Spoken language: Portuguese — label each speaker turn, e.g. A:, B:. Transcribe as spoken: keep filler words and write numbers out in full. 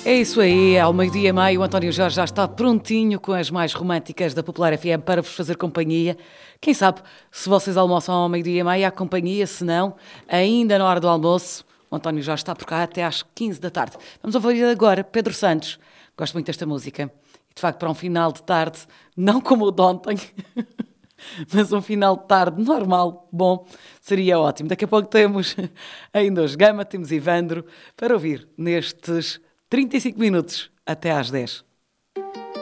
A: É isso aí, ao meio-dia e meio o António Jorge já está prontinho com as mais românticas da Popular F M para vos fazer companhia. Quem sabe, se vocês almoçam ao meio-dia e meio, há companhia, se não, ainda na hora do almoço, o António Jorge está por cá até às quinze da tarde. Vamos ouvir agora Pedro Santos. Gosto muito desta música. E de facto, para um final de tarde, não como o de ontem, mas um final de tarde normal, bom, seria ótimo. Daqui a pouco temos ainda os Gama, temos Ivandro, para ouvir nestes trinta e cinco minutos até às dez.